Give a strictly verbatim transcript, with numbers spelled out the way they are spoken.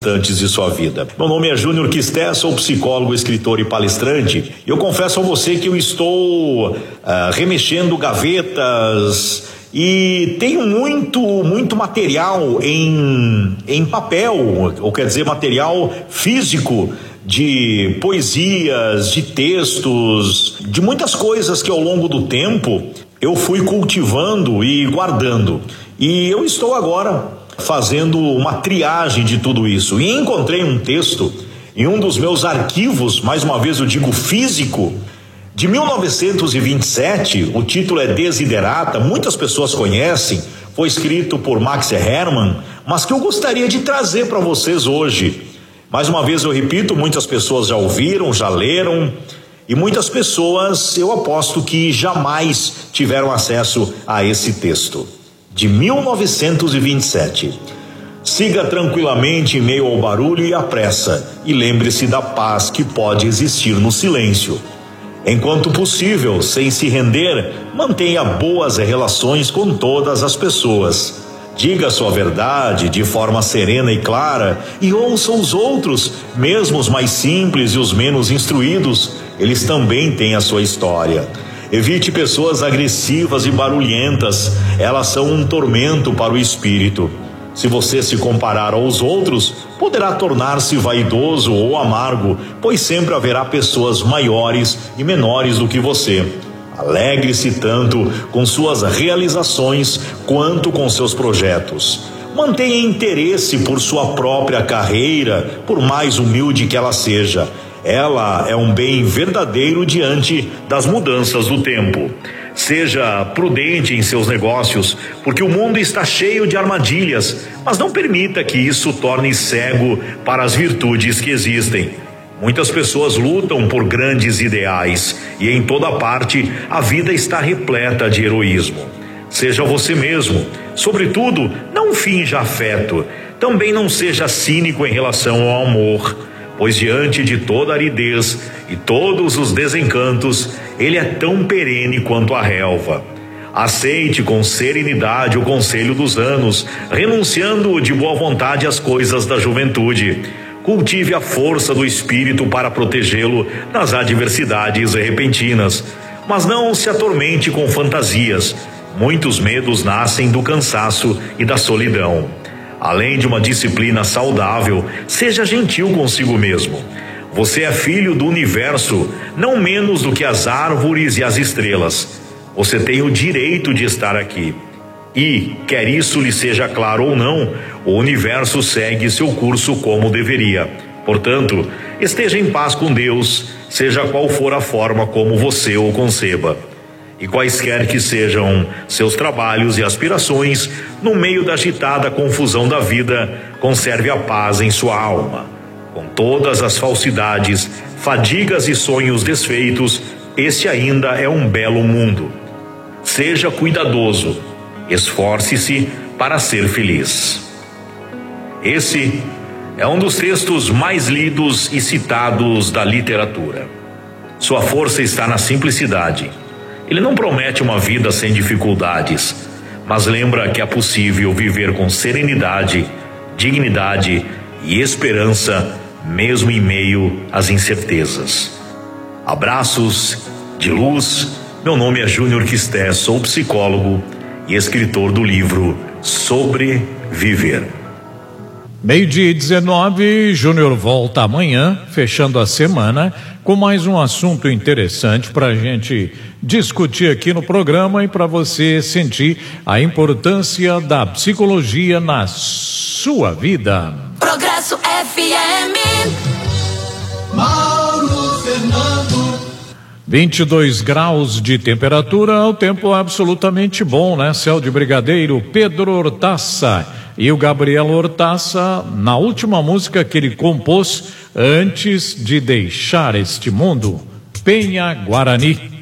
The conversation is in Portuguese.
de sua vida. Meu nome é Júnior Quisté, sou psicólogo, escritor e palestrante. Eu confesso a você que eu estou uh, remexendo gavetas e tenho muito, muito material em, em papel, ou quer dizer, material físico, de poesias, de textos, de muitas coisas que ao longo do tempo eu fui cultivando e guardando. E eu estou agora fazendo uma triagem de tudo isso. E encontrei um texto em um dos meus arquivos, mais uma vez eu digo físico, de mil novecentos e vinte e sete, o título é Desiderata, muitas pessoas conhecem, foi escrito por Max Hermann, mas que eu gostaria de trazer para vocês hoje. Mais uma vez eu repito, muitas pessoas já ouviram, já leram, e muitas pessoas, eu aposto que jamais tiveram acesso a esse texto. De mil novecentos e vinte e sete. Siga tranquilamente em meio ao barulho e à pressa, e lembre-se da paz que pode existir no silêncio. Enquanto possível, sem se render, mantenha boas relações com todas as pessoas. Diga sua verdade de forma serena e clara e ouça os outros, mesmo os mais simples e os menos instruídos, eles também têm a sua história. Evite pessoas agressivas e barulhentas, elas são um tormento para o espírito. Se você se comparar aos outros, poderá tornar-se vaidoso ou amargo, pois sempre haverá pessoas maiores e menores do que você. Alegre-se tanto com suas realizações quanto com seus projetos. Mantenha interesse por sua própria carreira, por mais humilde que ela seja. Ela é um bem verdadeiro diante das mudanças do tempo. Seja prudente em seus negócios, porque o mundo está cheio de armadilhas, mas não permita que isso torne cego para as virtudes que existem. Muitas pessoas lutam por grandes ideais e em toda parte a vida está repleta de heroísmo. Seja você mesmo, sobretudo, não finja afeto, também não seja cínico em relação ao amor, pois diante de toda aridez e todos os desencantos, ele é tão perene quanto a relva. Aceite com serenidade o conselho dos anos, renunciando de boa vontade às coisas da juventude. Cultive a força do espírito para protegê-lo nas adversidades repentinas, mas não se atormente com fantasias. Muitos medos nascem do cansaço e da solidão. Além de uma disciplina saudável, seja gentil consigo mesmo. Você é filho do universo, não menos do que as árvores e as estrelas. Você tem o direito de estar aqui. E, quer isso lhe seja claro ou não, o universo segue seu curso como deveria. Portanto, esteja em paz com Deus, seja qual for a forma como você o conceba. E quaisquer que sejam seus trabalhos e aspirações, no meio da agitada confusão da vida, conserve a paz em sua alma. Com todas as falsidades, fadigas e sonhos desfeitos, este ainda é um belo mundo. Seja cuidadoso, esforce-se para ser feliz. Esse é um dos textos mais lidos e citados da literatura. Sua força está na simplicidade. Ele não promete uma vida sem dificuldades, mas lembra que é possível viver com serenidade, dignidade e esperança, mesmo em meio às incertezas. Abraços de luz. Meu nome é Júnior Quisté, sou psicólogo e escritor do livro Sobreviver. Meio-dia e dezenove, Júnior volta amanhã, fechando a semana, com mais um assunto interessante para a gente discutir aqui no programa e para você sentir a importância da psicologia na sua vida. Progresso F M. Mauro Fernando. vinte e dois graus de temperatura, o tempo absolutamente bom, né? Céu de brigadeiro, Pedro Hortaça. E o Gabriel Hortaça, na última música que ele compôs antes de deixar este mundo, Penha Guarani.